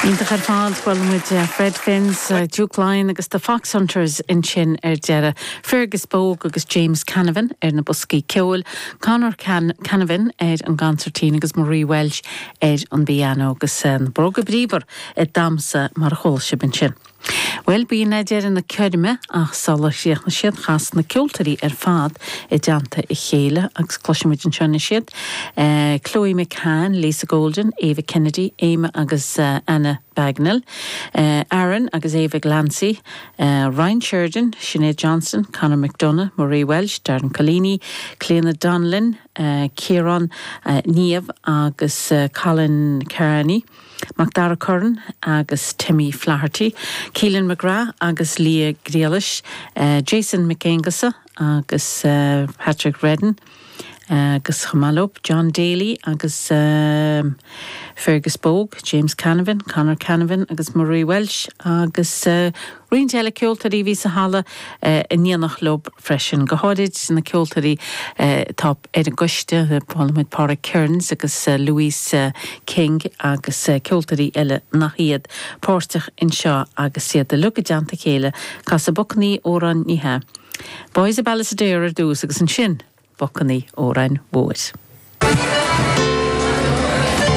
Ínta ar fád bhfuil Fred Finns, Duke Lyon agus the Fox Hunters in sin deire Fergus Bogue agus James Canavan na buscaí ceol, Conor Canavan an gancertín agus Marie Welsh an piano agus broga bríbar damsa mar chóilse bin sin. Well, bí na deire na ceirime ach sala siach na siad chas na ceoltarí fad deanta chéile agus cloisiimiid an sena siad. Chloe McCann, Lisa Golden, Ava Kennedy, Éime agus Anna Bagnall, Aaron agus Ava Glancy, Ryan Sheridan, Sinead Johnson, Conor McDonough, Marie Welsh, Darren Collini, Cleona Donlan, Kieran Niamh agus Colin Kearney, Macdara Curran agus Timmy Flaherty, Keelan McGrath agus Leah Grealish, Jason McAngasa agus Patrick Redden, agus Chamalop, John Daly agus Fergus Bogue, James Canavan, Conor Canavan agus Marie Welsh agus Rindela ceoltarí ví sa hala níanach lob freisin goháid na ceoltarí top an guiste Parliament Park Kearns agus Louise King agus ceoltarí eile nach iad páirteach in seo agus siad luga deanta chéile cas a bucnaí óran níthe. Boys a ballas a déir dús agus an sin bucnaí órain bhuaid.